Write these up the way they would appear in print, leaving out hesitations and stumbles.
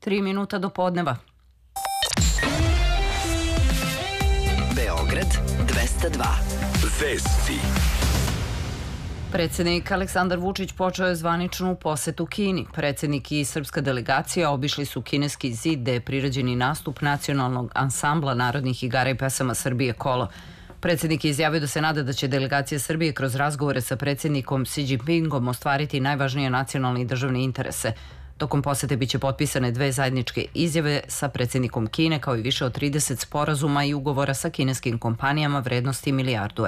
3 minuta do podneva. Beograd 202. Vesti. Predsednik Aleksandar Vučić počeo je zvaničnu posetu Kini. Predsednik i srpska delegacija obišli su kineski zid gde je priređeni nastup nacionalnog ansambla narodnih igara i pesama Srbije Kolo. Predsednik je izjavio da se nada da će delegacija Srbije kroz razgovore sa predsednikom Xi Jinpingom ostvariti najvažnije nacionalne i državne interese. Tokom posete biće potpisane 2 zajedničke izjave sa predsednikom Kine, kao i više od 30 sporazuma i ugovora sa kineskim kompanijama vrednosti $1 milijardu.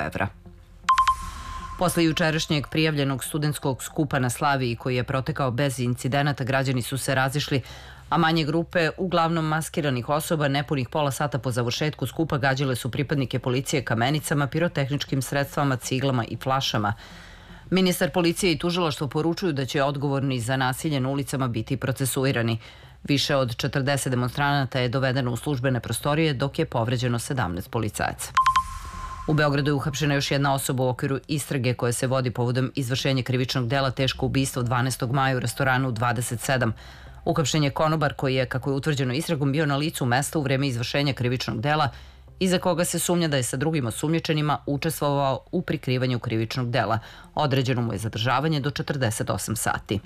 Posle jučerašnjeg prijavljenog studentskog skupa na Slaviji, koji je protekao bez incidenata, građani su se razišli, a manje grupe, uglavnom maskiranih osoba, nepunih pola sata po završetku skupa gađale su pripadnike policije kamenicama, pirotehničkim sredstvama, ciglama i flašama. Ministar policije i tužilaštvo poručuju da će odgovorni za nasilje na ulicama biti procesuirani. Više od 40 demonstranata je dovedeno u službene prostorije, dok je povređeno 17 policajaca. U Beogradu je uhapšena još jedna osoba u okviru istrage koja se vodi povodom izvršenja krivičnog dela teško ubistvo 12. maja u restoranu 27. Uhapšen je konobar koji je, kako je utvrđeno istragom, bio na licu mesta u vreme izvršenja krivičnog dela i za koga se sumnja da je sa drugim osumnjičenima učestvovao u prikrivanju krivičnog dela. Određeno mu je zadržavanje do 48 sati.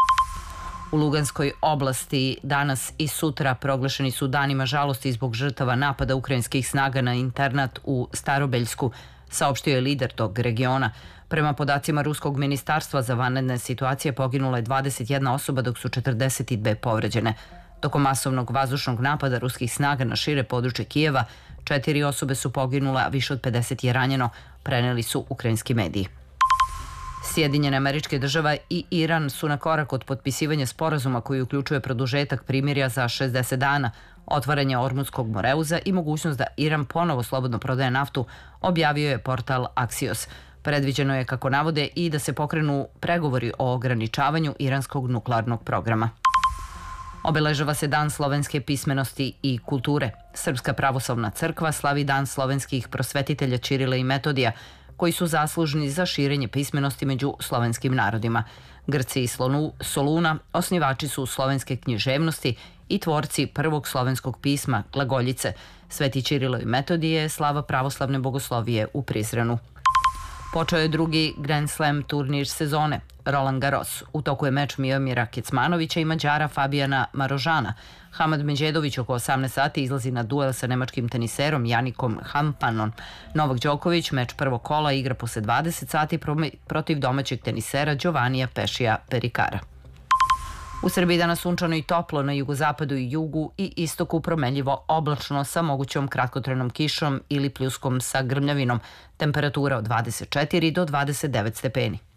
U Luganskoj oblasti danas i sutra proglašeni su danima žalosti zbog žrtava napada ukrajinskih snaga na internat u Starobeljsku, saopštio je lider tog regiona. Prema podacima Ruskog ministarstva za vanredne situacije poginula je 21 osoba, dok su 42 povređene. Tokom masovnog vazdušnog napada ruskih snaga na šire područje Kijeva, 4 osobe su poginule, a više od 50 je ranjeno, preneli su ukrajinski mediji. Sjedinjene Američke Države i Iran su na korak od potpisivanja sporazuma koji uključuje produžetak primirja za 60 dana, otvaranje Ormuzskog moreuza i mogućnost da Iran ponovo slobodno prodaje naftu, objavio je portal Axios. Predviđeno je, kako navode, i da se pokrenu pregovori o ograničavanju iranskog nuklearnog programa. Obeležava se Dan slovenske pismenosti i kulture. Srpska pravoslavna crkva slavi Dan slovenskih prosvetitelja Ćirila i Metodija, koji su zaslužni za širenje pismenosti među slovenskim narodima. Grci iz Soluna osnivači su slovenske književnosti i tvorci prvog slovenskog pisma, glagoljice. Sveti Ćirilo i Metodije, slava pravoslavne bogoslovije u Prizrenu. Počeo je drugi Grand Slam turnir sezone, Roland Garros. U toku je meč Miomira Kecmanovića i Mađara Fabijana Marožana. Hamad Međedović oko 18 sati izlazi na duel sa nemačkim teniserom Janikom Hampanom. Novak Đoković meč prvog kola igra posle 20 sati protiv domaćeg tenisera Giovannija Pešija Perikara. U Srbiji danas sunčano i toplo, na jugozapadu i jugu i istoku promenljivo oblačno sa mogućom kratkotrajnom kišom ili pljuskom sa grmljavinom. Temperatura od 24 do 29 stepeni.